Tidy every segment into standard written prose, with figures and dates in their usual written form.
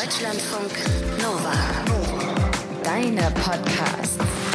Deutschlandfunk Nova. Deine Podcasts.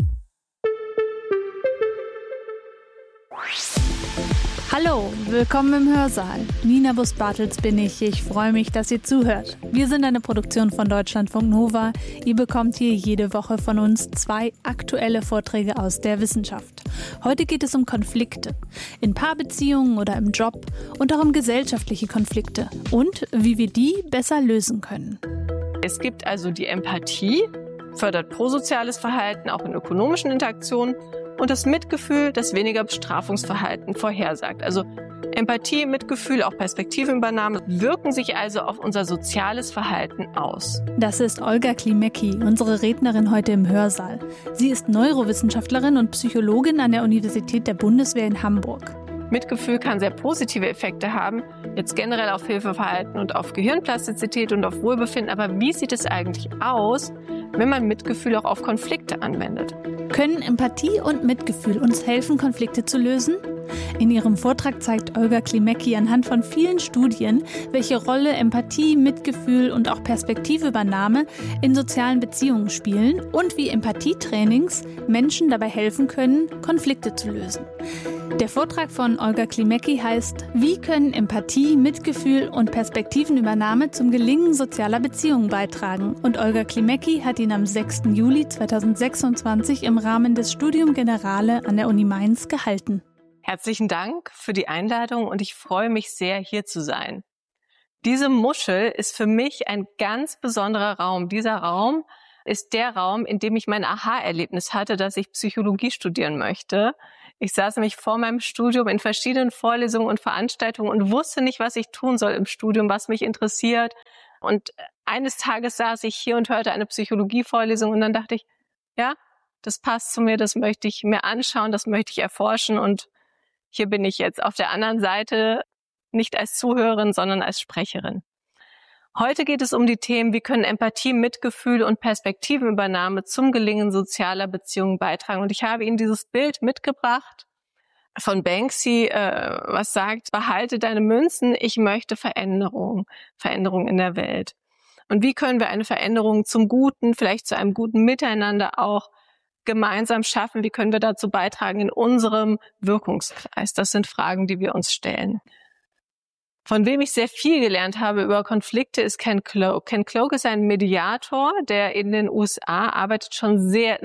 Hallo, willkommen im Hörsaal. Nina Bus-Bartels bin ich. Ich freue mich, dass ihr zuhört. Wir sind eine Produktion von Deutschlandfunk Nova. Ihr bekommt hier jede Woche von uns 2 aktuelle Vorträge aus der Wissenschaft. Heute geht es um Konflikte. In Paarbeziehungen oder im Job und auch um gesellschaftliche Konflikte und wie wir die besser lösen können. Es gibt also die Empathie, fördert prosoziales Verhalten, auch in ökonomischen Interaktionen. Und das Mitgefühl, das weniger Bestrafungsverhalten vorhersagt. Also Empathie, Mitgefühl, auch Perspektivenübernahme wirken sich also auf unser soziales Verhalten aus. Das ist Olga Klimecki, unsere Rednerin heute im Hörsaal. Sie ist Neurowissenschaftlerin und Psychologin an der Universität der Bundeswehr in Hamburg. Mitgefühl kann sehr positive Effekte haben, jetzt generell auf Hilfeverhalten und auf Gehirnplastizität und auf Wohlbefinden. Aber wie sieht es eigentlich aus, wenn man Mitgefühl auch auf Konflikte anwendet? Können Empathie und Mitgefühl uns helfen, Konflikte zu lösen? In ihrem Vortrag zeigt Olga Klimecki anhand von vielen Studien, welche Rolle Empathie, Mitgefühl und auch Perspektiveübernahme in sozialen Beziehungen spielen und wie Empathietrainings Menschen dabei helfen können, Konflikte zu lösen. Der Vortrag von Olga Klimecki heißt: Wie können Empathie, Mitgefühl und Perspektivenübernahme zum Gelingen sozialer Beziehungen beitragen? Und Olga Klimecki hat ihn am 6. Juli 2026 im Rahmen des Studium Generale an der Uni Mainz gehalten. Herzlichen Dank für die Einladung und ich freue mich sehr, hier zu sein. Diese Muschel ist für mich ein ganz besonderer Raum. Dieser Raum ist der Raum, in dem ich mein Aha-Erlebnis hatte, dass ich Psychologie studieren möchte. Ich saß nämlich vor meinem Studium in verschiedenen Vorlesungen und Veranstaltungen und wusste nicht, was ich tun soll im Studium, was mich interessiert. Und eines Tages saß ich hier und hörte eine Psychologie-Vorlesung und dann dachte ich, ja, das passt zu mir, das möchte ich mir anschauen, das möchte ich erforschen und hier bin ich jetzt auf der anderen Seite, nicht als Zuhörerin, sondern als Sprecherin. Heute geht es um die Themen, wie können Empathie, Mitgefühl und Perspektivenübernahme zum Gelingen sozialer Beziehungen beitragen. Und ich habe Ihnen dieses Bild mitgebracht von Banksy, was sagt: Behalte deine Münzen, ich möchte Veränderung in der Welt. Und wie können wir eine Veränderung zum Guten, vielleicht zu einem guten Miteinander auch gemeinsam schaffen? Wie können wir dazu beitragen in unserem Wirkungskreis? Das sind Fragen, die wir uns stellen. Von wem ich sehr viel gelernt habe über Konflikte, ist Ken Cloke. Ken Cloke ist ein Mediator, der in den USA arbeitet schon sehr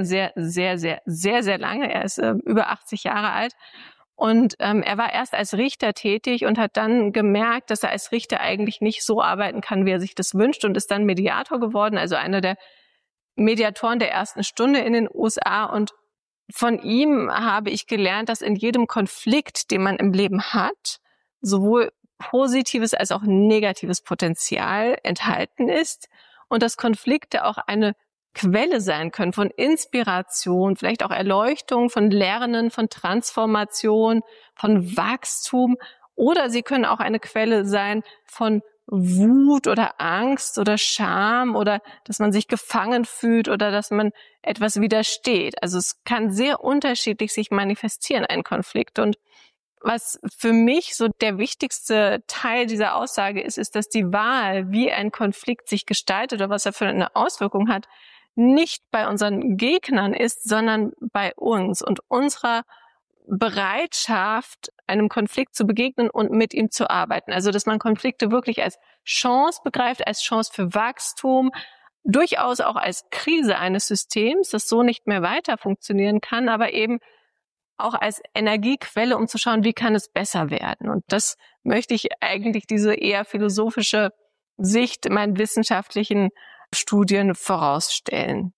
lange. Er ist über 80 Jahre alt. Und er war erst als Richter tätig und hat dann gemerkt, dass er als Richter eigentlich nicht so arbeiten kann, wie er sich das wünscht, und ist dann Mediator geworden, also einer der Mediatoren der ersten Stunde in den USA. Und von ihm habe ich gelernt, dass in jedem Konflikt, den man im Leben hat, sowohl positives als auch negatives Potenzial enthalten ist und dass Konflikte auch eine Quelle sein können von Inspiration, vielleicht auch Erleuchtung, von Lernen, von Transformation, von Wachstum, oder sie können auch eine Quelle sein von Wut oder Angst oder Scham oder dass man sich gefangen fühlt oder dass man etwas widersteht. Also es kann sehr unterschiedlich sich manifestieren, ein Konflikt. Und was für mich so der wichtigste Teil dieser Aussage ist, ist, dass die Wahl, wie ein Konflikt sich gestaltet oder was er für eine Auswirkung hat, nicht bei unseren Gegnern ist, sondern bei uns und unserer Bereitschaft, einem Konflikt zu begegnen und mit ihm zu arbeiten. Also, dass man Konflikte wirklich als Chance begreift, als Chance für Wachstum, durchaus auch als Krise eines Systems, das so nicht mehr weiter funktionieren kann, aber eben auch als Energiequelle, um zu schauen, wie kann es besser werden. Und das möchte ich eigentlich, diese eher philosophische Sicht in meinen wissenschaftlichen Studien vorausstellen.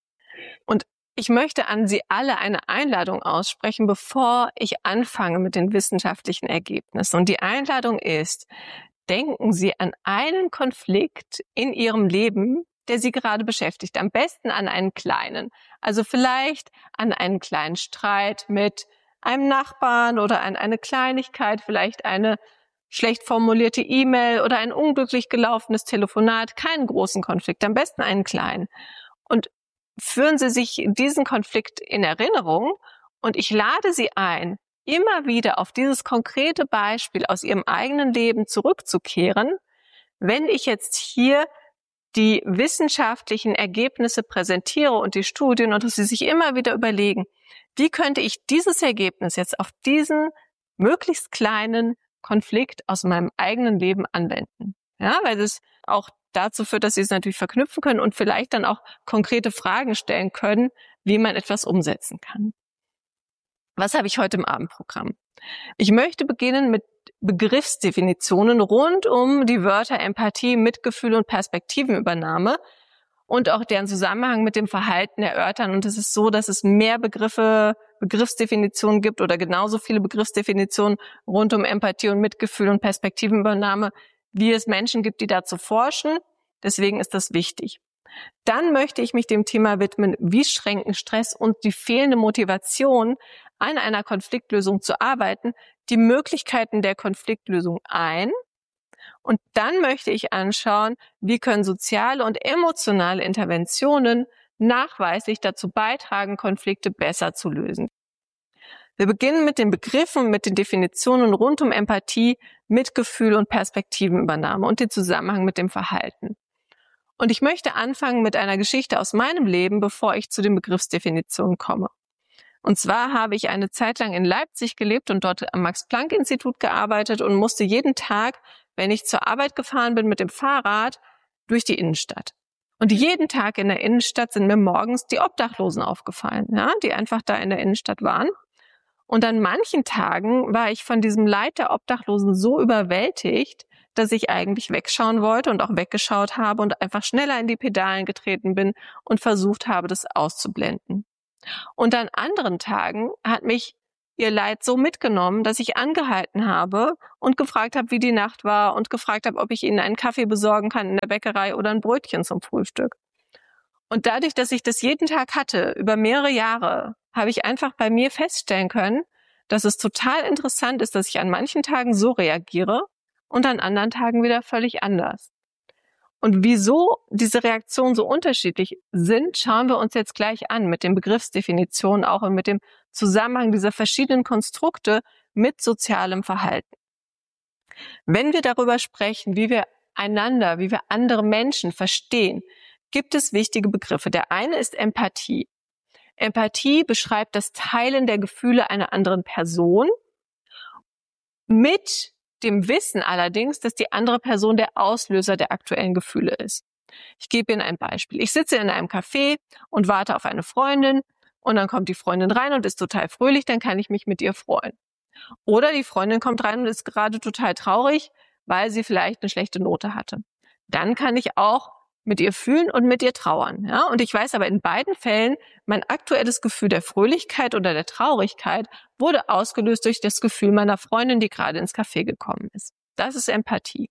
Und ich möchte an Sie alle eine Einladung aussprechen, bevor ich anfange mit den wissenschaftlichen Ergebnissen. Und die Einladung ist: Denken Sie an einen Konflikt in Ihrem Leben, der Sie gerade beschäftigt. Am besten an einen kleinen. Also vielleicht an einen kleinen Streit mit einem Nachbarn oder an eine Kleinigkeit, vielleicht eine schlecht formulierte E-Mail oder ein unglücklich gelaufenes Telefonat. Keinen großen Konflikt, am besten einen kleinen. Und führen Sie sich diesen Konflikt in Erinnerung und ich lade Sie ein, immer wieder auf dieses konkrete Beispiel aus Ihrem eigenen Leben zurückzukehren, wenn ich jetzt hier die wissenschaftlichen Ergebnisse präsentiere und die Studien und dass sie sich immer wieder überlegen, wie könnte ich dieses Ergebnis jetzt auf diesen möglichst kleinen Konflikt aus meinem eigenen Leben anwenden. Ja, weil es auch dazu führt, dass sie es natürlich verknüpfen können und vielleicht dann auch konkrete Fragen stellen können, wie man etwas umsetzen kann. Was habe ich heute im Abendprogramm? Ich möchte beginnen mit Begriffsdefinitionen rund um die Wörter Empathie, Mitgefühl und Perspektivenübernahme und auch deren Zusammenhang mit dem Verhalten erörtern. Und es ist so, dass es mehr Begriffsdefinitionen gibt oder genauso viele Begriffsdefinitionen rund um Empathie und Mitgefühl und Perspektivenübernahme, wie es Menschen gibt, die dazu forschen. Deswegen ist das wichtig. Dann möchte ich mich dem Thema widmen, wie schränken Stress und die fehlende Motivation, an einer Konfliktlösung zu arbeiten, die Möglichkeiten der Konfliktlösung ein. Und dann möchte ich anschauen, wie können soziale und emotionale Interventionen nachweislich dazu beitragen, Konflikte besser zu lösen. Wir beginnen mit den Begriffen, mit den Definitionen rund um Empathie, Mitgefühl und Perspektivenübernahme und den Zusammenhang mit dem Verhalten. Und ich möchte anfangen mit einer Geschichte aus meinem Leben, bevor ich zu den Begriffsdefinitionen komme. Und zwar habe ich eine Zeit lang in Leipzig gelebt und dort am Max-Planck-Institut gearbeitet und musste jeden Tag, wenn ich zur Arbeit gefahren bin mit dem Fahrrad, durch die Innenstadt. Und jeden Tag in der Innenstadt sind mir morgens die Obdachlosen aufgefallen, ja, die einfach da in der Innenstadt waren. Und an manchen Tagen war ich von diesem Leid der Obdachlosen so überwältigt, dass ich eigentlich wegschauen wollte und auch weggeschaut habe und einfach schneller in die Pedalen getreten bin und versucht habe, das auszublenden. Und an anderen Tagen hat mich ihr Leid so mitgenommen, dass ich angehalten habe und gefragt habe, wie die Nacht war und gefragt habe, ob ich ihnen einen Kaffee besorgen kann in der Bäckerei oder ein Brötchen zum Frühstück. Und dadurch, dass ich das jeden Tag hatte, über mehrere Jahre, habe ich einfach bei mir feststellen können, dass es total interessant ist, dass ich an manchen Tagen so reagiere und an anderen Tagen wieder völlig anders. Und wieso diese Reaktionen so unterschiedlich sind, schauen wir uns jetzt gleich an mit den Begriffsdefinitionen auch und mit dem Zusammenhang dieser verschiedenen Konstrukte mit sozialem Verhalten. Wenn wir darüber sprechen, wie wir einander, wie wir andere Menschen verstehen, gibt es wichtige Begriffe. Der eine ist Empathie. Empathie beschreibt das Teilen der Gefühle einer anderen Person mit dem Wissen allerdings, dass die andere Person der Auslöser der aktuellen Gefühle ist. Ich gebe Ihnen ein Beispiel. Ich sitze in einem Café und warte auf eine Freundin und dann kommt die Freundin rein und ist total fröhlich, dann kann ich mich mit ihr freuen. Oder die Freundin kommt rein und ist gerade total traurig, weil sie vielleicht eine schlechte Note hatte. Dann kann ich auch mit ihr fühlen und mit ihr trauern. Ja? Und ich weiß aber in beiden Fällen, mein aktuelles Gefühl der Fröhlichkeit oder der Traurigkeit wurde ausgelöst durch das Gefühl meiner Freundin, die gerade ins Café gekommen ist. Das ist Empathie.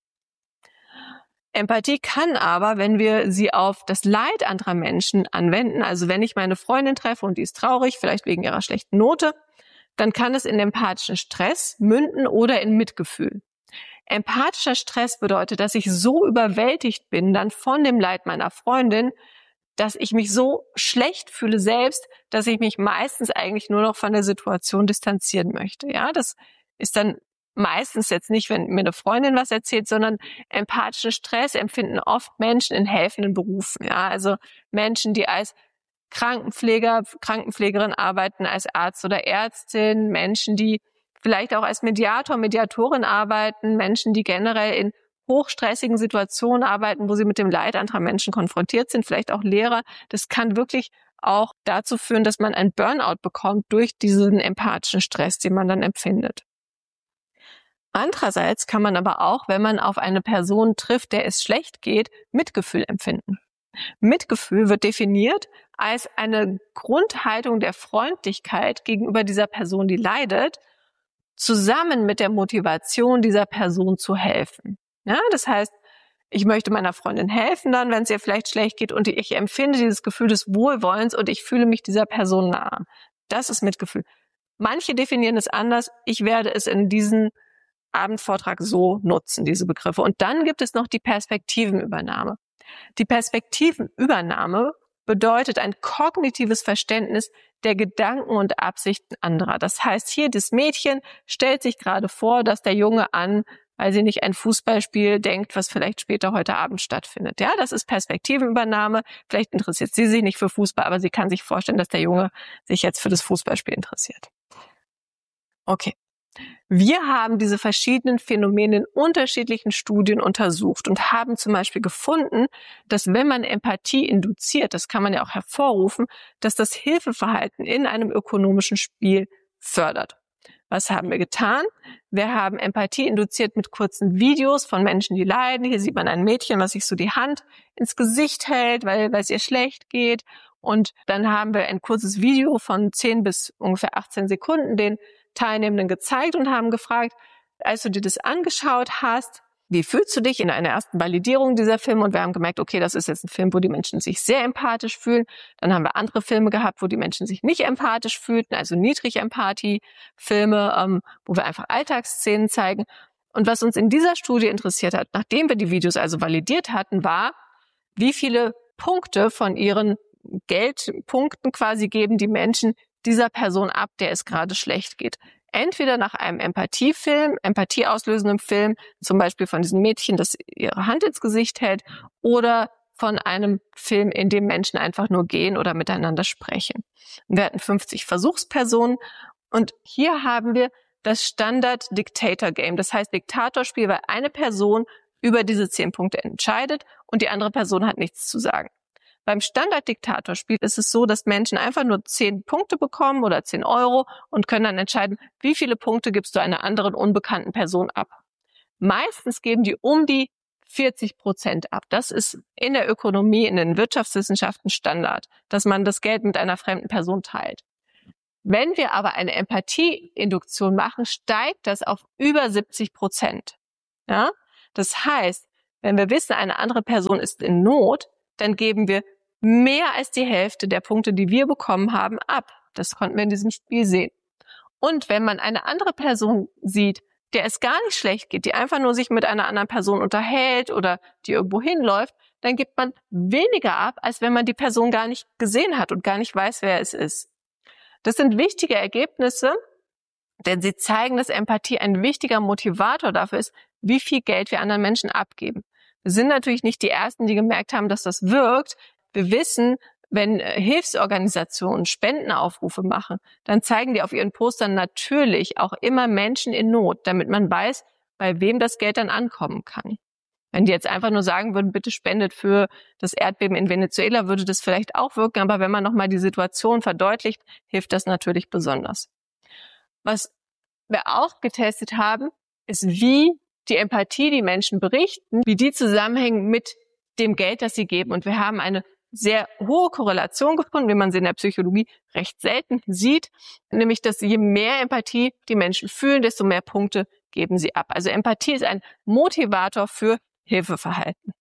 Empathie kann aber, wenn wir sie auf das Leid anderer Menschen anwenden, also wenn ich meine Freundin treffe und die ist traurig, vielleicht wegen ihrer schlechten Note, dann kann es in empathischen Stress münden oder in Mitgefühl. Empathischer Stress bedeutet, dass ich so überwältigt bin dann von dem Leid meiner Freundin, dass ich mich so schlecht fühle selbst, dass ich mich meistens eigentlich nur noch von der Situation distanzieren möchte. Ja, das ist dann meistens jetzt nicht, wenn mir eine Freundin was erzählt, sondern empathischen Stress empfinden oft Menschen in helfenden Berufen. Ja, also Menschen, die als Krankenpfleger, Krankenpflegerin arbeiten, als Arzt oder Ärztin, Menschen, die vielleicht auch als Mediator, Mediatorin arbeiten, Menschen, die generell in hochstressigen Situationen arbeiten, wo sie mit dem Leid anderer Menschen konfrontiert sind, vielleicht auch Lehrer. Das kann wirklich auch dazu führen, dass man ein Burnout bekommt durch diesen empathischen Stress, den man dann empfindet. Andererseits kann man aber auch, wenn man auf eine Person trifft, der es schlecht geht, Mitgefühl empfinden. Mitgefühl wird definiert als eine Grundhaltung der Freundlichkeit gegenüber dieser Person, die leidet, zusammen mit der Motivation dieser Person zu helfen. Ja, das heißt, ich möchte meiner Freundin helfen dann, wenn es ihr vielleicht schlecht geht und ich empfinde dieses Gefühl des Wohlwollens und ich fühle mich dieser Person nah. Das ist Mitgefühl. Manche definieren es anders. Ich werde es in diesem Abendvortrag so nutzen, diese Begriffe. Und dann gibt es noch die Perspektivenübernahme. Die Perspektivenübernahme bedeutet ein kognitives Verständnis der Gedanken und Absichten anderer. Das heißt, hier das Mädchen stellt sich gerade vor, dass der Junge an weil sie nicht ein Fußballspiel denkt, was vielleicht später heute Abend stattfindet. Ja, das ist Perspektivenübernahme. Vielleicht interessiert sie sich nicht für Fußball, aber sie kann sich vorstellen, dass der Junge sich jetzt für das Fußballspiel interessiert. Okay. Wir haben diese verschiedenen Phänomene in unterschiedlichen Studien untersucht und haben zum Beispiel gefunden, dass wenn man Empathie induziert, das kann man ja auch hervorrufen, dass das Hilfeverhalten in einem ökonomischen Spiel fördert. Was haben wir getan? Wir haben Empathie induziert mit kurzen Videos von Menschen, die leiden. Hier sieht man ein Mädchen, was sich so die Hand ins Gesicht hält, weil es ihr schlecht geht. Und dann haben wir ein kurzes Video von 10 bis ungefähr 18 Sekunden den Teilnehmenden gezeigt und haben gefragt, als du dir das angeschaut hast, wie fühlst du dich in einer ersten Validierung dieser Filme? Und wir haben gemerkt, okay, das ist jetzt ein Film, wo die Menschen sich sehr empathisch fühlen. Dann haben wir andere Filme gehabt, wo die Menschen sich nicht empathisch fühlten, also Niedrig-Empathie-Filme, wo wir einfach Alltagsszenen zeigen. Und was uns in dieser Studie interessiert hat, nachdem wir die Videos also validiert hatten, war, wie viele Punkte von ihren Geldpunkten quasi geben die Menschen dieser Person ab, der es gerade schlecht geht. Entweder nach einem Empathiefilm, empathieauslösendem Film, zum Beispiel von diesem Mädchen, das ihre Hand ins Gesicht hält, oder von einem Film, in dem Menschen einfach nur gehen oder miteinander sprechen. Wir hatten 50 Versuchspersonen und hier haben wir das Standard-Dictator-Game, das heißt Diktatorspiel, weil eine Person über diese 10 Punkte entscheidet und die andere Person hat nichts zu sagen. Beim Standard-Diktatorspiel ist es so, dass Menschen einfach nur 10 Punkte bekommen oder 10 Euro und können dann entscheiden, wie viele Punkte gibst du einer anderen unbekannten Person ab. Meistens geben die um die 40% ab. Das ist in der Ökonomie, in den Wirtschaftswissenschaften Standard, dass man das Geld mit einer fremden Person teilt. Wenn wir aber eine Empathieinduktion machen, steigt das auf über 70%. Ja? Das heißt, wenn wir wissen, eine andere Person ist in Not, dann geben wir mehr als die Hälfte der Punkte, die wir bekommen haben, ab. Das konnten wir in diesem Spiel sehen. Und wenn man eine andere Person sieht, der es gar nicht schlecht geht, die einfach nur sich mit einer anderen Person unterhält oder die irgendwo hinläuft, dann gibt man weniger ab, als wenn man die Person gar nicht gesehen hat und gar nicht weiß, wer es ist. Das sind wichtige Ergebnisse, denn sie zeigen, dass Empathie ein wichtiger Motivator dafür ist, wie viel Geld wir anderen Menschen abgeben. Wir sind natürlich nicht die Ersten, die gemerkt haben, dass das wirkt. Wir wissen, wenn Hilfsorganisationen Spendenaufrufe machen, dann zeigen die auf ihren Postern natürlich auch immer Menschen in Not, damit man weiß, bei wem das Geld dann ankommen kann. Wenn die jetzt einfach nur sagen würden, bitte spendet für das Erdbeben in Venezuela, würde das vielleicht auch wirken, aber wenn man nochmal die Situation verdeutlicht, hilft das natürlich besonders. Was wir auch getestet haben, ist, wie die Empathie, die Menschen berichten, wie die zusammenhängen mit dem Geld, das sie geben. Und wir haben eine sehr hohe Korrelation gefunden, wie man sie in der Psychologie recht selten sieht, nämlich, dass je mehr Empathie die Menschen fühlen, desto mehr Punkte geben sie ab. Also Empathie ist ein Motivator für Hilfeverhalten.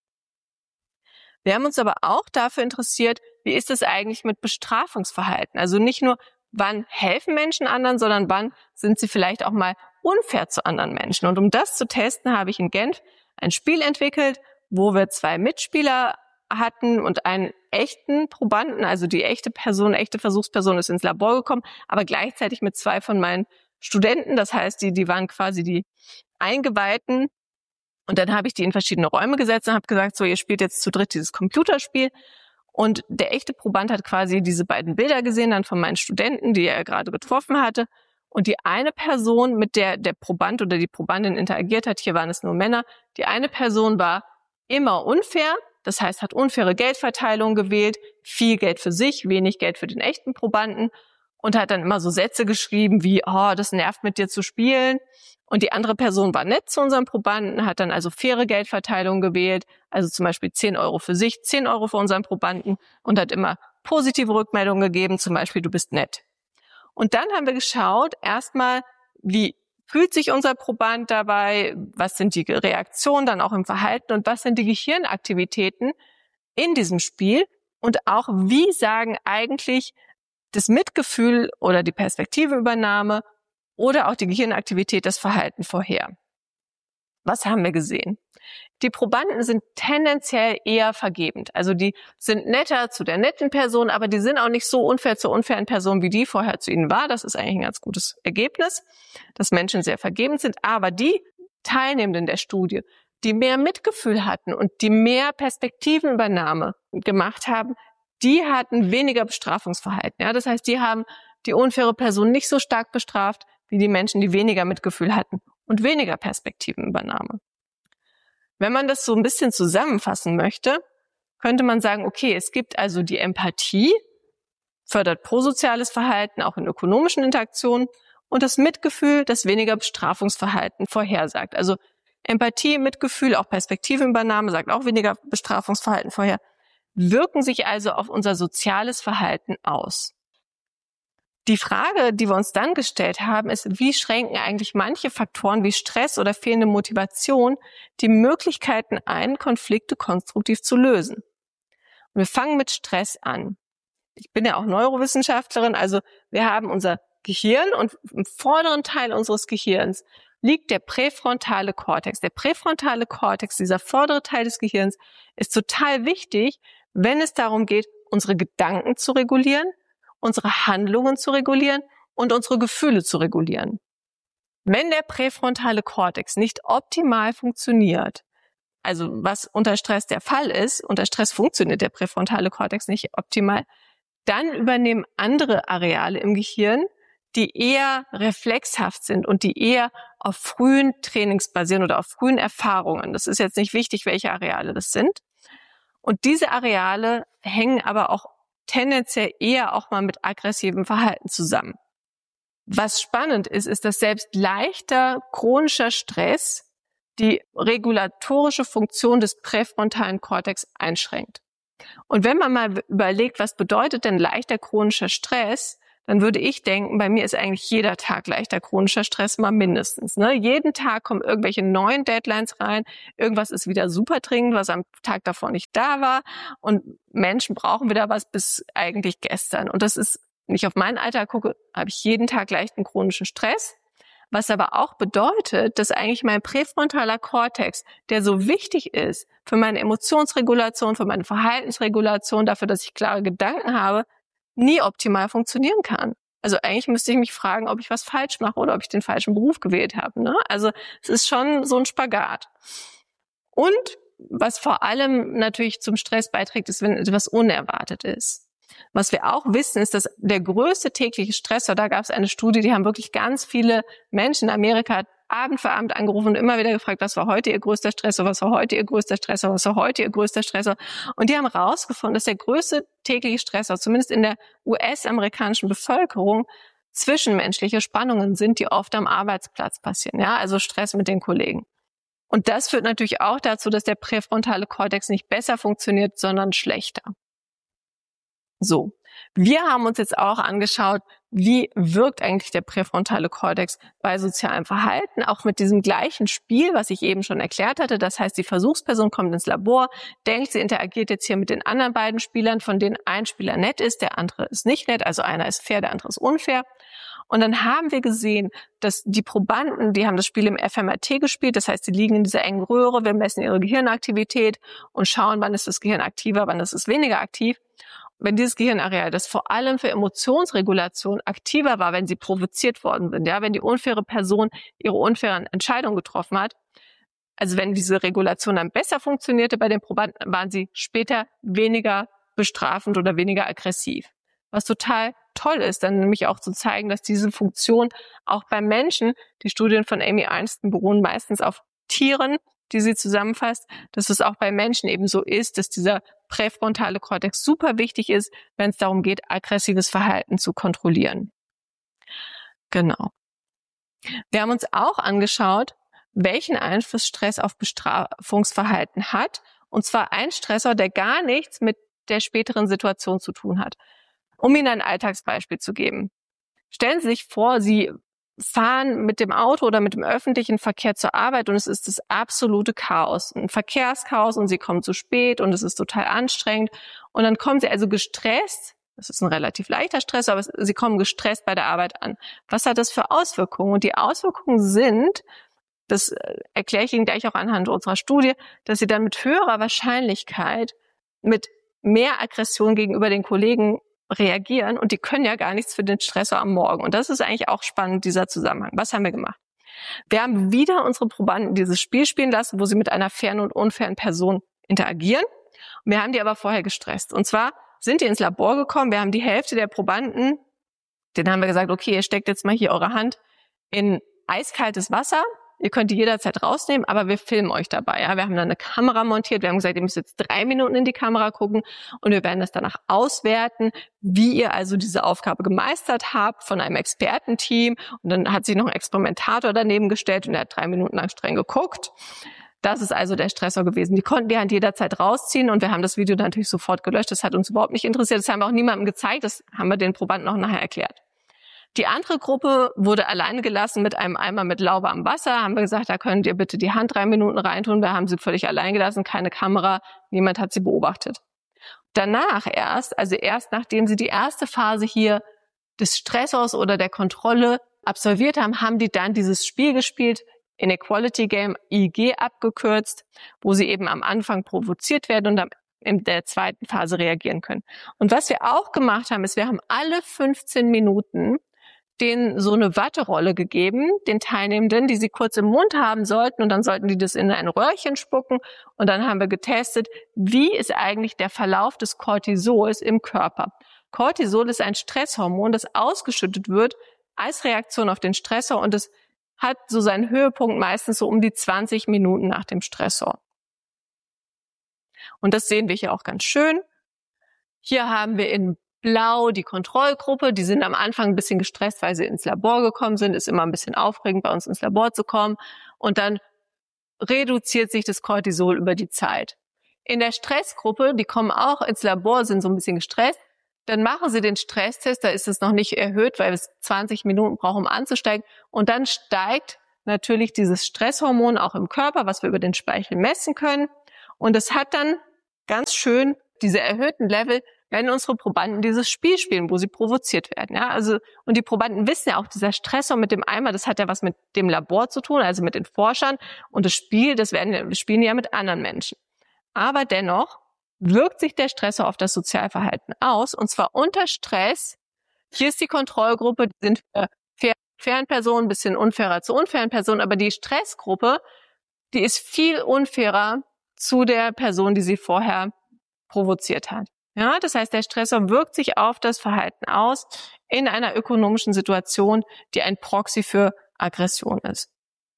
Wir haben uns aber auch dafür interessiert, wie ist es eigentlich mit Bestrafungsverhalten? Also nicht nur, wann helfen Menschen anderen, sondern wann sind sie vielleicht auch mal unfair zu anderen Menschen. Und um das zu testen, habe ich in Genf ein Spiel entwickelt, wo wir 2 Mitspieler hatten und einen echten Probanden, also die echte Versuchsperson ist ins Labor gekommen, aber gleichzeitig mit 2 von meinen Studenten. Das heißt, die waren quasi die Eingeweihten. Und dann habe ich die in verschiedene Räume gesetzt und habe gesagt, so, ihr spielt jetzt zu dritt dieses Computerspiel. Und der echte Proband hat quasi diese beiden Bilder gesehen, dann von meinen Studenten, die er gerade getroffen hatte. Und die eine Person, mit der der Proband oder die Probandin interagiert hat, hier waren es nur Männer, die eine Person war immer unfair, das heißt, hat unfaire Geldverteilung gewählt, viel Geld für sich, wenig Geld für den echten Probanden und hat dann immer so Sätze geschrieben wie, oh, das nervt mit dir zu spielen. Und die andere Person war nett zu unserem Probanden, hat dann also faire Geldverteilung gewählt, also zum Beispiel 10 Euro für sich, 10 Euro für unseren Probanden und hat immer positive Rückmeldungen gegeben, zum Beispiel, du bist nett. Und dann haben wir geschaut, erstmal, wie fühlt sich unser Proband dabei, was sind die Reaktionen dann auch im Verhalten und was sind die Gehirnaktivitäten in diesem Spiel und auch, wie sagen eigentlich das Mitgefühl oder die Perspektiveübernahme oder auch die Gehirnaktivität das Verhalten vorher. Was haben wir gesehen? Die Probanden sind tendenziell eher vergebend. Also die sind netter zu der netten Person, aber die sind auch nicht so unfair zur unfairen Person, wie die vorher zu ihnen war. Das ist eigentlich ein ganz gutes Ergebnis, dass Menschen sehr vergebend sind. Aber die Teilnehmenden der Studie, die mehr Mitgefühl hatten und die mehr Perspektivenübernahme gemacht haben, die hatten weniger Bestrafungsverhalten. Ja, das heißt, die haben die unfaire Person nicht so stark bestraft, wie die Menschen, die weniger Mitgefühl hatten und weniger Perspektivenübernahme. Wenn man das so ein bisschen zusammenfassen möchte, könnte man sagen, okay, es gibt also die Empathie, fördert prosoziales Verhalten, auch in ökonomischen Interaktionen, und das Mitgefühl, das weniger Bestrafungsverhalten vorhersagt. Also Empathie, Mitgefühl, auch Perspektivenübernahme, sagt auch weniger Bestrafungsverhalten vorher, wirken sich also auf unser soziales Verhalten aus. Die Frage, die wir uns dann gestellt haben, ist, wie schränken eigentlich manche Faktoren wie Stress oder fehlende Motivation die Möglichkeiten ein, Konflikte konstruktiv zu lösen? Und wir fangen mit Stress an. Ich bin ja auch Neurowissenschaftlerin, also wir haben unser Gehirn und im vorderen Teil unseres Gehirns liegt der präfrontale Kortex. Der präfrontale Kortex, dieser vordere Teil des Gehirns, ist total wichtig, wenn es darum geht, unsere Gedanken zu regulieren, unsere Handlungen zu regulieren und unsere Gefühle zu regulieren. Wenn der präfrontale Kortex nicht optimal funktioniert, also was unter Stress der Fall ist, unter Stress funktioniert der präfrontale Kortex nicht optimal, dann übernehmen andere Areale im Gehirn, die eher reflexhaft sind und die eher auf frühen Trainings basieren oder auf frühen Erfahrungen. Das ist jetzt nicht wichtig, welche Areale das sind. Und diese Areale hängen aber auch tendenziell eher auch mal mit aggressivem Verhalten zusammen. Was spannend ist, ist, dass selbst leichter chronischer Stress die regulatorische Funktion des präfrontalen Kortex einschränkt. Und wenn man mal überlegt, was bedeutet denn leichter chronischer Stress, dann würde ich denken, bei mir ist eigentlich jeder Tag leichter chronischer Stress mal mindestens. Ne? Jeden Tag kommen irgendwelche neuen Deadlines rein, irgendwas ist wieder super dringend, was am Tag davor nicht da war und Menschen brauchen wieder was bis eigentlich gestern. Und das ist, wenn ich auf meinen Alltag gucke, habe ich jeden Tag leichten chronischen Stress. Was aber auch bedeutet, dass eigentlich mein präfrontaler Kortex, der so wichtig ist für meine Emotionsregulation, für meine Verhaltensregulation, dafür, dass ich klare Gedanken habe, nie optimal funktionieren kann. Also eigentlich müsste ich mich fragen, ob ich was falsch mache oder ob ich den falschen Beruf gewählt habe. Ne? Also es ist schon so ein Spagat. Und was vor allem natürlich zum Stress beiträgt, ist, wenn etwas unerwartet ist. Was wir auch wissen, ist, dass der größte tägliche Stressor, da gab es eine Studie, die haben wirklich ganz viele Menschen in Amerika Abend für Abend angerufen und immer wieder gefragt, was war heute ihr größter Stressor, was war heute ihr größter Stressor, was war heute ihr größter Stressor. Und die haben herausgefunden, dass der größte tägliche Stressor, zumindest in der US-amerikanischen Bevölkerung, zwischenmenschliche Spannungen sind, die oft am Arbeitsplatz passieren. Ja, also Stress mit den Kollegen. Und das führt natürlich auch dazu, dass der präfrontale Kortex nicht besser funktioniert, sondern schlechter. So, wir haben uns jetzt auch angeschaut, wie wirkt eigentlich der präfrontale Kortex bei sozialem Verhalten, auch mit diesem gleichen Spiel, was ich eben schon erklärt hatte. Das heißt, die Versuchsperson kommt ins Labor, denkt, sie interagiert jetzt hier mit den anderen beiden Spielern, von denen ein Spieler nett ist, der andere ist nicht nett, also einer ist fair, der andere ist unfair. Und dann haben wir gesehen, dass die Probanden, die haben das Spiel im fMRT gespielt, das heißt, die liegen in dieser engen Röhre, wir messen ihre Gehirnaktivität und schauen, wann ist das Gehirn aktiver, wann ist es weniger aktiv. Wenn dieses Gehirnareal, das vor allem für Emotionsregulation aktiver war, wenn sie provoziert worden sind, ja, wenn die unfaire Person ihre unfairen Entscheidungen getroffen hat, also wenn diese Regulation dann besser funktionierte bei den Probanden, waren sie später weniger bestrafend oder weniger aggressiv. Was total toll ist, dann nämlich auch zu zeigen, dass diese Funktion auch bei Menschen, die Studien von Amy Einston beruhen meistens auf Tieren, die sie zusammenfasst, dass es auch bei Menschen eben so ist, dass dieser präfrontale Kortex super wichtig ist, wenn es darum geht, aggressives Verhalten zu kontrollieren. Genau. Wir haben uns auch angeschaut, welchen Einfluss Stress auf Bestrafungsverhalten hat, und zwar ein Stressor, der gar nichts mit der späteren Situation zu tun hat. Um Ihnen ein Alltagsbeispiel zu geben. Stellen Sie sich vor, Sie fahren mit dem Auto oder mit dem öffentlichen Verkehr zur Arbeit und es ist das absolute Chaos, ein Verkehrschaos und Sie kommen zu spät und es ist total anstrengend und dann kommen Sie also gestresst, das ist ein relativ leichter Stress, aber Sie kommen gestresst bei der Arbeit an. Was hat das für Auswirkungen? Und die Auswirkungen sind, das erkläre ich Ihnen gleich auch anhand unserer Studie, dass Sie dann mit höherer Wahrscheinlichkeit mit mehr Aggression gegenüber den Kollegen reagieren und die können ja gar nichts für den Stressor am Morgen. Und das ist eigentlich auch spannend, dieser Zusammenhang. Was haben wir gemacht? Wir haben wieder unsere Probanden dieses Spiel spielen lassen, wo sie mit einer fairen und unfairen Person interagieren. Wir haben die aber vorher gestresst. Und zwar sind die ins Labor gekommen. Wir haben die Hälfte der Probanden, denen haben wir gesagt, okay, ihr steckt jetzt mal hier eure Hand in eiskaltes Wasser. Ihr könnt die jederzeit rausnehmen, aber wir filmen euch dabei. Ja? Wir haben dann eine Kamera montiert. Wir haben gesagt, ihr müsst jetzt 3 Minuten in die Kamera gucken und wir werden das danach auswerten, wie ihr also diese Aufgabe gemeistert habt von einem Expertenteam. Und dann hat sich noch ein Experimentator daneben gestellt und der hat 3 Minuten lang streng geguckt. Das ist also der Stressor gewesen. Die konnten die Hand jederzeit rausziehen und wir haben das Video natürlich sofort gelöscht. Das hat uns überhaupt nicht interessiert. Das haben wir auch niemandem gezeigt. Das haben wir den Probanden auch nachher erklärt. Die andere Gruppe wurde alleine gelassen mit einem Eimer mit lauwarmem Wasser. Haben wir gesagt, da könnt ihr bitte die Hand 3 Minuten reintun. Wir haben sie völlig allein gelassen, keine Kamera, niemand hat sie beobachtet. Danach erst nachdem sie die erste Phase hier des Stressors oder der Kontrolle absolviert haben, haben die dann dieses Spiel gespielt, Inequality Game, IG abgekürzt, wo sie eben am Anfang provoziert werden und dann in der zweiten Phase reagieren können. Und was wir auch gemacht haben, ist, wir haben alle 15 Minuten denen so eine Watterolle gegeben, den Teilnehmenden, die sie kurz im Mund haben sollten und dann sollten die das in ein Röhrchen spucken und dann haben wir getestet, wie ist eigentlich der Verlauf des Cortisols im Körper. Cortisol ist ein Stresshormon, das ausgeschüttet wird als Reaktion auf den Stressor und es hat so seinen Höhepunkt meistens so um die 20 Minuten nach dem Stressor. Und das sehen wir hier auch ganz schön. Hier haben wir in Blau die Kontrollgruppe, die sind am Anfang ein bisschen gestresst, weil sie ins Labor gekommen sind. Ist immer ein bisschen aufregend, bei uns ins Labor zu kommen. Und dann reduziert sich das Cortisol über die Zeit. In der Stressgruppe, die kommen auch ins Labor, sind so ein bisschen gestresst. Dann machen sie den Stresstest, da ist es noch nicht erhöht, weil es 20 Minuten braucht, um anzusteigen. Und dann steigt natürlich dieses Stresshormon auch im Körper, was wir über den Speichel messen können. Und es hat dann ganz schön diese erhöhten Level, wenn unsere Probanden dieses Spiel spielen, wo sie provoziert werden. Ja, also, und die Probanden wissen ja auch, dieser Stressor mit dem Eimer, das hat ja was mit dem Labor zu tun, also mit den Forschern. Und das Spiel, wir spielen ja mit anderen Menschen. Aber dennoch wirkt sich der Stressor auf das Sozialverhalten aus, und zwar unter Stress. Hier ist die Kontrollgruppe, die sind für fairen Personen, ein bisschen unfairer zu unfairen Personen, aber die Stressgruppe, die ist viel unfairer zu der Person, die sie vorher provoziert hat. Ja, das heißt, der Stressor wirkt sich auf das Verhalten aus in einer ökonomischen Situation, die ein Proxy für Aggression ist.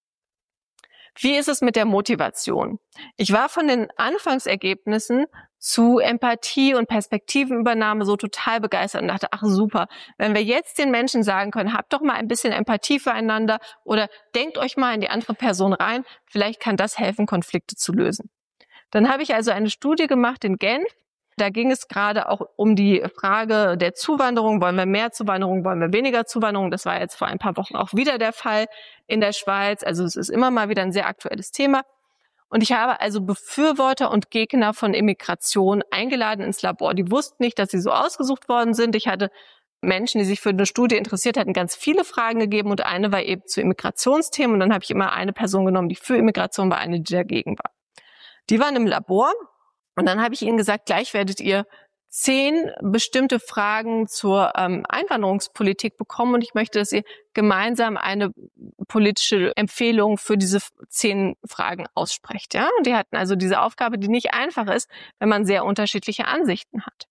Wie ist es mit der Motivation? Ich war von den Anfangsergebnissen zu Empathie und Perspektivenübernahme so total begeistert und dachte, ach super, wenn wir jetzt den Menschen sagen können, habt doch mal ein bisschen Empathie füreinander oder denkt euch mal in die andere Person rein, vielleicht kann das helfen, Konflikte zu lösen. Dann habe ich also eine Studie gemacht in Genf. Da ging es gerade auch um die Frage der Zuwanderung. Wollen wir mehr Zuwanderung, wollen wir weniger Zuwanderung? Das war jetzt vor ein paar Wochen auch wieder der Fall in der Schweiz. Also es ist immer mal wieder ein sehr aktuelles Thema. Und ich habe also Befürworter und Gegner von Immigration eingeladen ins Labor. Die wussten nicht, dass sie so ausgesucht worden sind. Ich hatte Menschen, die sich für eine Studie interessiert hatten, ganz viele Fragen gegeben und eine war eben zu Immigrationsthemen. Und dann habe ich immer eine Person genommen, die für Immigration war, eine, die dagegen war. Die waren im Labor. Und dann habe ich ihnen gesagt, gleich werdet ihr 10 bestimmte Fragen zur Einwanderungspolitik bekommen und ich möchte, dass ihr gemeinsam eine politische Empfehlung für diese 10 Fragen aussprecht. Ja? Und die hatten also diese Aufgabe, die nicht einfach ist, wenn man sehr unterschiedliche Ansichten hat.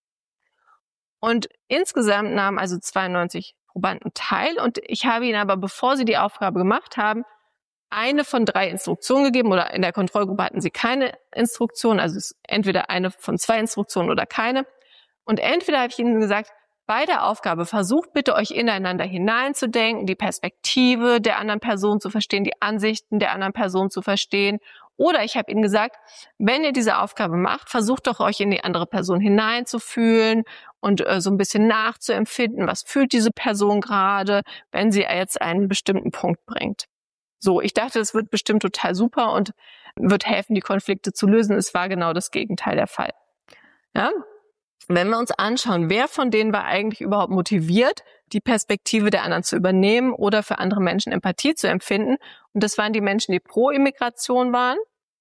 Und insgesamt nahmen also 92 Probanden teil und ich habe ihnen aber, bevor sie die Aufgabe gemacht haben, eine von 3 Instruktionen gegeben oder in der Kontrollgruppe hatten sie keine Instruktion, also es ist entweder eine von 2 Instruktionen oder keine. Und entweder habe ich ihnen gesagt, bei der Aufgabe versucht bitte euch ineinander hineinzudenken, die Perspektive der anderen Person zu verstehen, die Ansichten der anderen Person zu verstehen. Oder ich habe ihnen gesagt, wenn ihr diese Aufgabe macht, versucht doch euch in die andere Person hineinzufühlen und so ein bisschen nachzuempfinden, was fühlt diese Person gerade, wenn sie jetzt einen bestimmten Punkt bringt. So, ich dachte, es wird bestimmt total super und wird helfen, die Konflikte zu lösen. Es war genau das Gegenteil der Fall. Ja? Wenn wir uns anschauen, wer von denen war eigentlich überhaupt motiviert, die Perspektive der anderen zu übernehmen oder für andere Menschen Empathie zu empfinden. Und das waren die Menschen, die pro Immigration waren.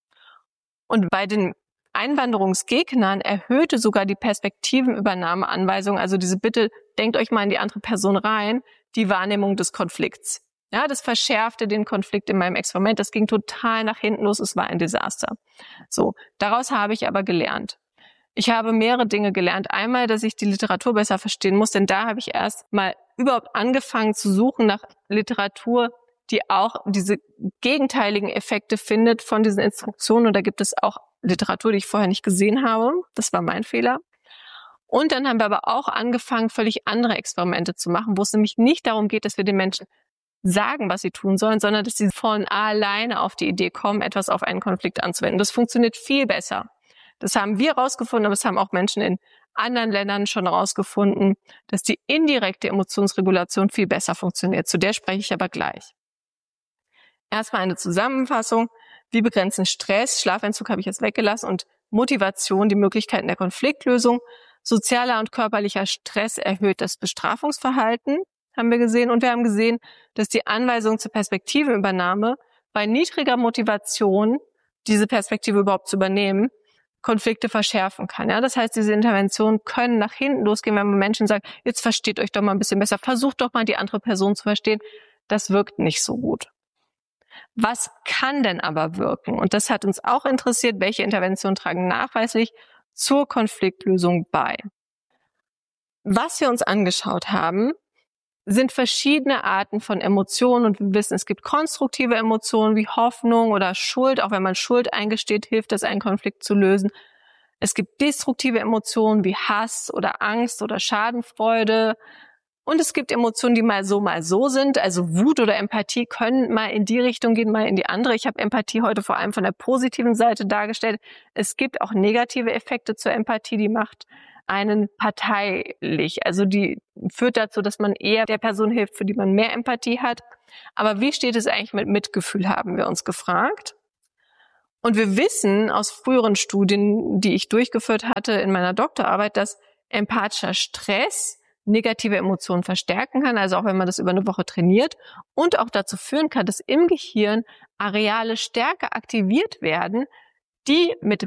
Und bei den Einwanderungsgegnern erhöhte sogar die Perspektivenübernahmeanweisung, also diese Bitte, denkt euch mal in die andere Person rein, die Wahrnehmung des Konflikts. Ja, das verschärfte den Konflikt in meinem Experiment. Das ging total nach hinten los. Es war ein Desaster. So, daraus habe ich aber gelernt. Ich habe mehrere Dinge gelernt. Einmal, dass ich die Literatur besser verstehen muss, denn da habe ich erst mal überhaupt angefangen zu suchen nach Literatur, die auch diese gegenteiligen Effekte findet von diesen Instruktionen. Und da gibt es auch Literatur, die ich vorher nicht gesehen habe. Das war mein Fehler. Und dann haben wir aber auch angefangen, völlig andere Experimente zu machen, wo es nämlich nicht darum geht, dass wir den Menschen sagen, was sie tun sollen, sondern dass sie von alleine auf die Idee kommen, etwas auf einen Konflikt anzuwenden. Das funktioniert viel besser. Das haben wir rausgefunden, aber es haben auch Menschen in anderen Ländern schon rausgefunden, dass die indirekte Emotionsregulation viel besser funktioniert. Zu der spreche ich aber gleich. Erstmal eine Zusammenfassung. Wie begrenzen Stress, Schlafentzug habe ich jetzt weggelassen, und Motivation die Möglichkeiten der Konfliktlösung. Sozialer und körperlicher Stress erhöht das Bestrafungsverhalten, haben wir gesehen. Und wir haben gesehen, dass die Anweisung zur Perspektiveübernahme bei niedriger Motivation, diese Perspektive überhaupt zu übernehmen, Konflikte verschärfen kann. Ja, das heißt, diese Interventionen können nach hinten losgehen, wenn man Menschen sagt, jetzt versteht euch doch mal ein bisschen besser, versucht doch mal die andere Person zu verstehen. Das wirkt nicht so gut. Was kann denn aber wirken? Und das hat uns auch interessiert, welche Interventionen tragen nachweislich zur Konfliktlösung bei. Was wir uns angeschaut haben, sind verschiedene Arten von Emotionen, und wir wissen, es gibt konstruktive Emotionen wie Hoffnung oder Schuld. Auch wenn man Schuld eingesteht, hilft das, einen Konflikt zu lösen. Es gibt destruktive Emotionen wie Hass oder Angst oder Schadenfreude. Und es gibt Emotionen, die mal so sind. Also Wut oder Empathie können mal in die Richtung gehen, mal in die andere. Ich habe Empathie heute vor allem von der positiven Seite dargestellt. Es gibt auch negative Effekte zur Empathie, die macht einen parteilich. Also die führt dazu, dass man eher der Person hilft, für die man mehr Empathie hat. Aber wie steht es eigentlich mit Mitgefühl, haben wir uns gefragt. Und wir wissen aus früheren Studien, die ich durchgeführt hatte in meiner Doktorarbeit, dass empathischer Stress negative Emotionen verstärken kann, also auch wenn man das über eine Woche trainiert, und auch dazu führen kann, dass im Gehirn Areale stärker aktiviert werden, die mit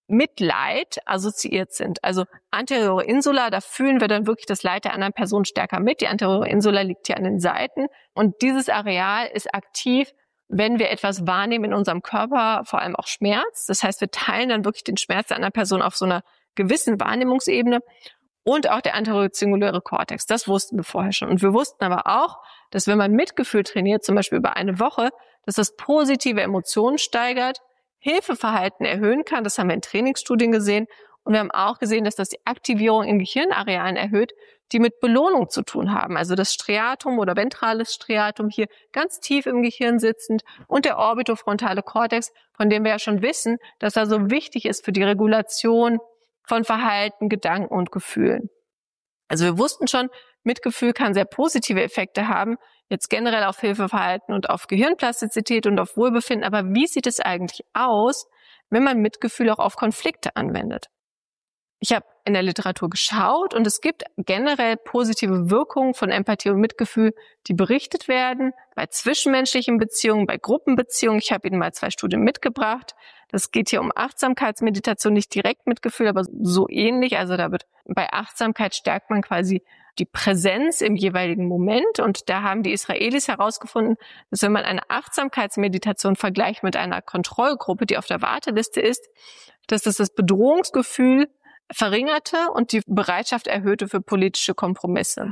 Mitleid assoziiert sind. Also anteriore Insula, da fühlen wir dann wirklich das Leid der anderen Person stärker mit. Die anteriore Insula liegt hier an den Seiten, und dieses Areal ist aktiv, wenn wir etwas wahrnehmen in unserem Körper, vor allem auch Schmerz. Das heißt, wir teilen dann wirklich den Schmerz der anderen Person auf so einer gewissen Wahrnehmungsebene. Und auch der anterozingulare Kortex, das wussten wir vorher schon. Und wir wussten aber auch, dass wenn man Mitgefühl trainiert, zum Beispiel über eine Woche, dass das positive Emotionen steigert, Hilfeverhalten erhöhen kann. Das haben wir in Trainingsstudien gesehen. Und wir haben auch gesehen, dass das die Aktivierung in Gehirnarealen erhöht, die mit Belohnung zu tun haben. Also das Striatum oder ventrales Striatum hier ganz tief im Gehirn sitzend und der orbitofrontale Kortex, von dem wir ja schon wissen, dass er so wichtig ist für die Regulation von Verhalten, Gedanken und Gefühlen. Also wir wussten schon, Mitgefühl kann sehr positive Effekte haben, jetzt generell auf Hilfeverhalten und auf Gehirnplastizität und auf Wohlbefinden. Aber wie sieht es eigentlich aus, wenn man Mitgefühl auch auf Konflikte anwendet? Ich habe in der Literatur geschaut, und es gibt generell positive Wirkungen von Empathie und Mitgefühl, die berichtet werden bei zwischenmenschlichen Beziehungen, bei Gruppenbeziehungen. Ich habe Ihnen mal 2 Studien mitgebracht. Das geht hier um Achtsamkeitsmeditation, nicht direkt Mitgefühl, aber so ähnlich. Also da wird bei Achtsamkeit stärkt man quasi die Präsenz im jeweiligen Moment. Und da haben die Israelis herausgefunden, dass wenn man eine Achtsamkeitsmeditation vergleicht mit einer Kontrollgruppe, die auf der Warteliste ist, dass das Bedrohungsgefühl verringerte und die Bereitschaft erhöhte für politische Kompromisse.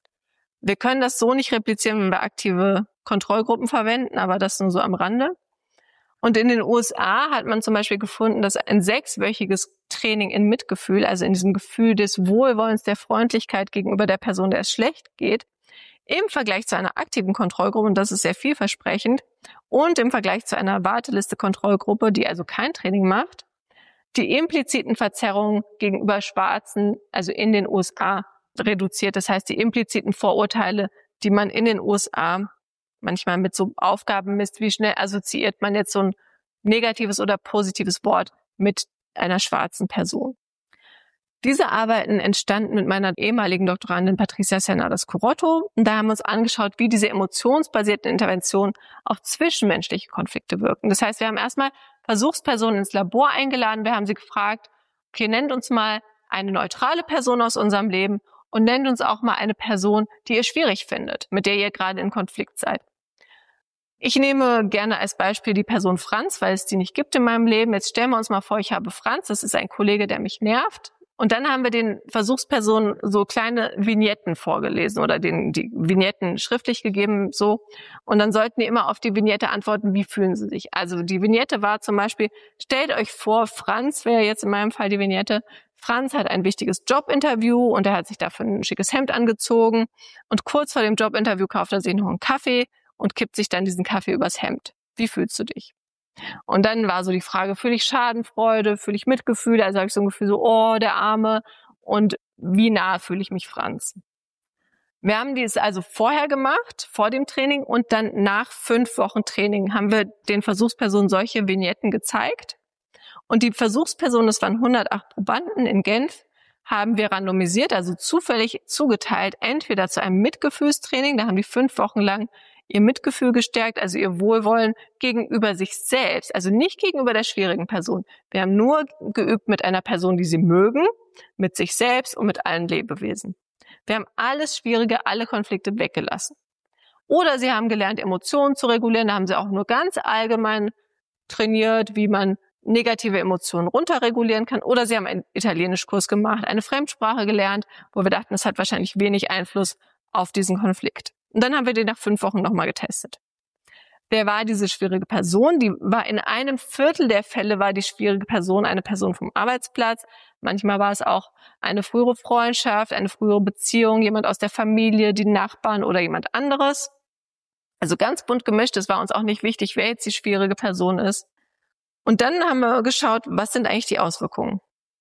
Wir können das so nicht replizieren, wenn wir aktive Kontrollgruppen verwenden, aber das nur so am Rande. Und in den USA hat man zum Beispiel gefunden, dass ein 6-wöchiges Training in Mitgefühl, also in diesem Gefühl des Wohlwollens, der Freundlichkeit gegenüber der Person, der es schlecht geht, im Vergleich zu einer aktiven Kontrollgruppe, und das ist sehr vielversprechend, und im Vergleich zu einer Warteliste-Kontrollgruppe, die also kein Training macht, die impliziten Verzerrungen gegenüber Schwarzen, also in den USA, reduziert. Das heißt, die impliziten Vorurteile, die man in den USA manchmal mit so Aufgaben misst, wie schnell assoziiert man jetzt so ein negatives oder positives Wort mit einer schwarzen Person. Diese Arbeiten entstanden mit meiner ehemaligen Doktorandin Patricia Cernadas-Curotto, und da haben wir uns angeschaut, wie diese emotionsbasierten Interventionen auf zwischenmenschliche Konflikte wirken. Das heißt, wir haben erstmal Versuchspersonen ins Labor eingeladen, wir haben sie gefragt, okay, nennt uns mal eine neutrale Person aus unserem Leben und nennt uns auch mal eine Person, die ihr schwierig findet, mit der ihr gerade in Konflikt seid. Ich nehme gerne als Beispiel die Person Franz, weil es die nicht gibt in meinem Leben. Jetzt stellen wir uns mal vor, ich habe Franz, das ist ein Kollege, der mich nervt. Und dann haben wir den Versuchspersonen so kleine Vignetten vorgelesen oder die Vignetten schriftlich gegeben, so. Und dann sollten die immer auf die Vignette antworten, wie fühlen sie sich. Also die Vignette war zum Beispiel, stellt euch vor, Franz wäre jetzt in meinem Fall die Vignette. Franz hat ein wichtiges Jobinterview und er hat sich dafür ein schickes Hemd angezogen. Und kurz vor dem Jobinterview kauft er sich noch einen Kaffee und kippt sich dann diesen Kaffee übers Hemd. Wie fühlst du dich? Und dann war so die Frage, fühle ich Schadenfreude, fühle ich Mitgefühl? Also habe ich so ein Gefühl so, oh, der Arme. Und wie nah fühle ich mich Franz? Wir haben dies also vorher gemacht, vor dem Training, und dann nach 5 Wochen Training haben wir den Versuchspersonen solche Vignetten gezeigt. Und die Versuchspersonen, das waren 108 Probanden in Genf, haben wir randomisiert, also zufällig zugeteilt, entweder zu einem Mitgefühlstraining, da haben die 5 Wochen lang ihr Mitgefühl gestärkt, also ihr Wohlwollen gegenüber sich selbst, also nicht gegenüber der schwierigen Person. Wir haben nur geübt mit einer Person, die sie mögen, mit sich selbst und mit allen Lebewesen. Wir haben alles Schwierige, alle Konflikte weggelassen. Oder sie haben gelernt, Emotionen zu regulieren, da haben sie auch nur ganz allgemein trainiert, wie man negative Emotionen runterregulieren kann. Oder sie haben einen Italienischkurs gemacht, eine Fremdsprache gelernt, wo wir dachten, das hat wahrscheinlich wenig Einfluss auf diesen Konflikt. Und dann haben wir den nach 5 Wochen nochmal getestet. Wer war diese schwierige Person? Die war in einem Viertel der Fälle war die schwierige Person eine Person vom Arbeitsplatz. Manchmal war es auch eine frühere Freundschaft, eine frühere Beziehung, jemand aus der Familie, die Nachbarn oder jemand anderes. Also ganz bunt gemischt. Es war uns auch nicht wichtig, wer jetzt die schwierige Person ist. Und dann haben wir geschaut, was sind eigentlich die Auswirkungen?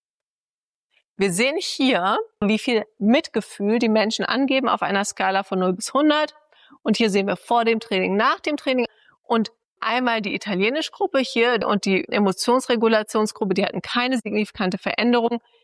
Wir sehen hier, wie viel Mitgefühl die Menschen angeben auf einer Skala von 0 bis 100. Und hier sehen wir vor dem Training, nach dem Training. Und einmal die Italienisch-Gruppe hier und die Emotionsregulationsgruppe, die hatten keine signifikante Veränderung.